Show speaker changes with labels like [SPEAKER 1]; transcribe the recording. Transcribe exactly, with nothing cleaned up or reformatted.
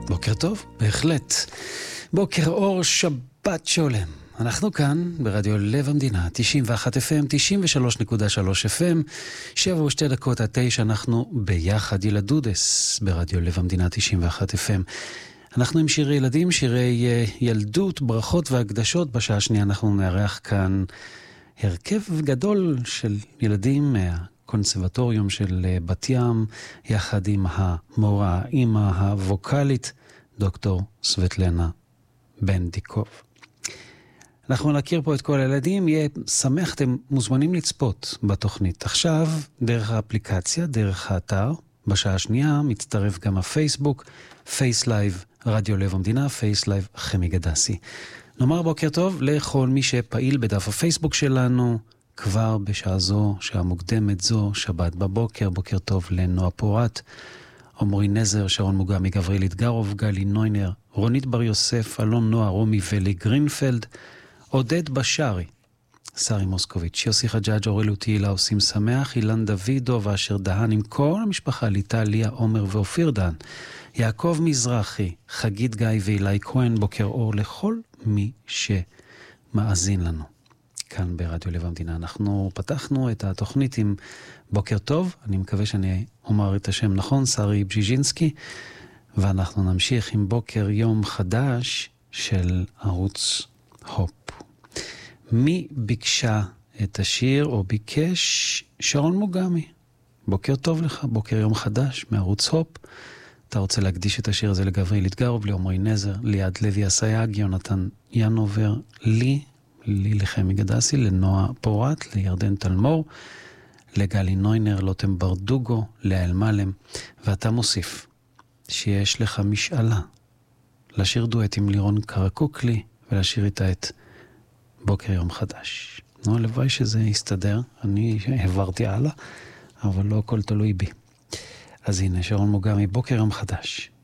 [SPEAKER 1] בוקר טוב, בהחלט. בוקר אור, שבת שולם. אנחנו כאן ברדיו לב המדינה, תשעים ואחת אף אם, תשעים ושלוש נקודה שלוש אף אם, שבע ושתי דקות עד תשע, אנחנו ביחד ילדודס ברדיו לב המדינה, תשעים ואחת אף אם. אנחנו עם שירי ילדים, שירי ילדות, ברכות והקדשות. בשעה השנייה אנחנו נארח כאן הרכב גדול של ילדים מהקונסרבטוריום של בת ים, יחד עם המורה, האמא הווקלית, דוקטור סבטלנה בנדיקוב. אנחנו נכיר פה את כל הילדים, יהיה שמח, אתם מוזמנים לצפות בתוכנית. עכשיו, דרך האפליקציה, דרך האתר, בשעה השנייה מצטרף גם הפייסבוק, פייסלייב רדיו לב המדינה, פייסלייב חמי גדסי. נאמר בוקר טוב לכל מי שפעיל בדף הפייסבוק שלנו, כבר בשעה זו, שעה מוקדמת זו, שבת בבוקר, בוקר טוב לנועה פורט, עמרי נזר, שרון מוגמי, גבריאל אתגרוב, גלי נוינר, רונית בר יוסף, אלון נועה, רומי ולי גרינפלד, עודד בשרי, שרי מוסקוביץ', יוסי חג'אג', אורלו תהילה, עושים שמח, אילן דוידו ואשר דהן, עם כל המשפחה, ליטה, ליה, עומר ואופיר דהן, יעקב מזרחי, חגית גיא ואילי כהן, בוקר אור לכל מי שמאזין לנו. כאן ברדיו לב המדינה. אנחנו פתחנו את התוכנית עם בוקר טוב, אני מקווה שאני אומר את השם נכון, שרי בז'יז'ינסקי, ואנחנו נמשיך עם בוקר יום חדש של ערוץ הופ. מי ביקשה את השיר או ביקש? שרון מוגמי. בוקר טוב לך, בוקר יום חדש מערוץ הופ. אתה רוצה להקדיש את השיר הזה לגבריאל אתגרוב, לעמרי נזר, ליעד לוי אסייג, יונתן ינובר, לי, לי לחמי גדסי, לנועה פורט, לירדן תלמור, לגלי נוינר, לוטם ברדוגו, לאל מלם, ואתה מוסיף שיש לך משאלה לשיר דואט עם לירון קרקוקלי ולשיר איתה את בוקר יום חדש. נו, הלוואי שזה יסתדר, אני העברתי הלאה, אבל לא הכל תלוי בי. אז הנה, שרון מוגמי, בוקר יום חדש.